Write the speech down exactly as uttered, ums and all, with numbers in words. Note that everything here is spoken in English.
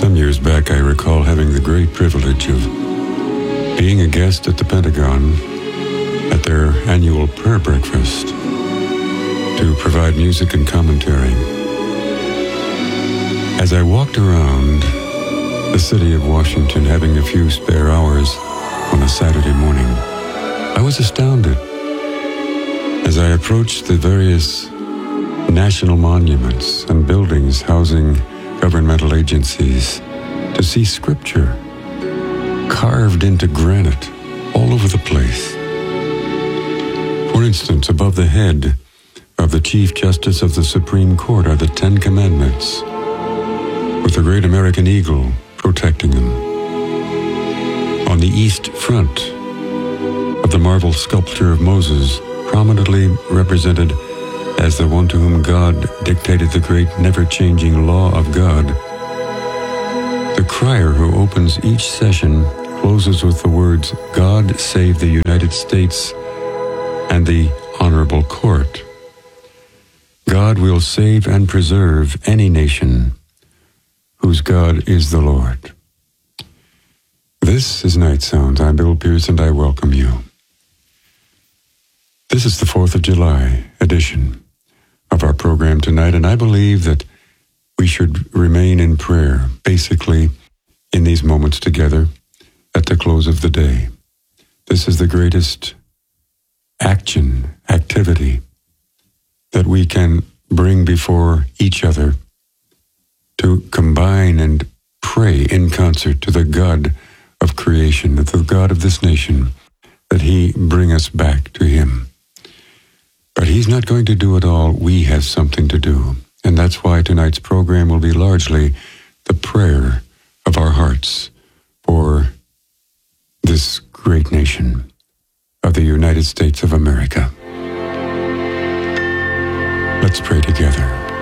Some years back, I recall having the great privilege of being a guest at the Pentagon at their annual prayer breakfast to provide music and commentary. As I walked around the city of Washington, having a few spare hours on a Saturday morning, I was astounded as I approached the various national monuments and buildings housing governmental agencies to see scripture carved into granite all over the place. For instance, above the head of the Chief Justice of the Supreme Court are the Ten Commandments, with the great American eagle protecting them. On the east front of the marble sculpture of Moses, prominently represented as the one to whom God dictated the great never-changing law of God, the crier who opens each session closes with the words, "God save the United States and the Honorable Court." God will save and preserve any nation whose God is the Lord. This is Night Sounds. I'm Bill Pierce, and I welcome you. This is the fourth of July edition of our program tonight, and I believe that we should remain in prayer, basically, in these moments together at the close of the day. This is the greatest action, activity that we can bring before each other to combine and pray in concert to the God of creation, to the God of this nation, that He bring us back to Him. But He's not going to do it all. We have something to do. And that's why tonight's program will be largely the prayer of our hearts for this great nation of the United States of America. Let's pray together.